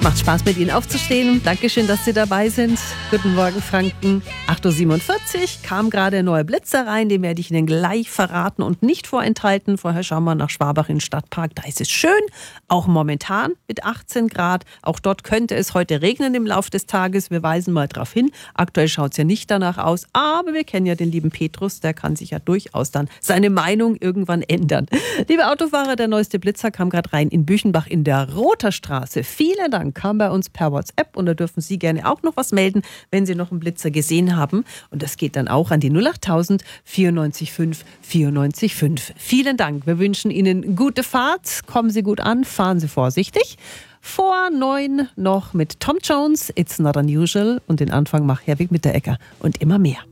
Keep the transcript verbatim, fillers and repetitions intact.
Macht Spaß, mit Ihnen aufzustehen. Dankeschön, dass Sie dabei sind. Guten Morgen, Franken. acht Uhr siebenundvierzig kam gerade ein neuer Blitzer rein. Den werde ich Ihnen gleich verraten und nicht vorenthalten. Vorher schauen wir nach Schwabach in den Stadtpark. Da ist es schön, auch momentan mit achtzehn Grad. Auch dort könnte es heute regnen im Laufe des Tages. Wir weisen mal darauf hin. Aktuell schaut es ja nicht danach aus. Aber wir kennen ja den lieben Petrus. Der kann sich ja durchaus dann seine Meinung irgendwann ändern. Liebe Autofahrer, der neueste Blitzer kam gerade rein in Büchenbach in der Roterstraße. Vielen Dank. Kam bei uns per WhatsApp und da dürfen Sie gerne auch noch was melden, wenn Sie noch einen Blitzer gesehen haben. Und das geht dann auch an die null acht tausend vierundneunzig fünf vierundneunzig fünf. Vielen Dank. Wir wünschen Ihnen gute Fahrt. Kommen Sie gut an, fahren Sie vorsichtig. Vor neun noch mit Tom Jones, It's Not Unusual und den Anfang macht Herwig Mitteregger und immer mehr.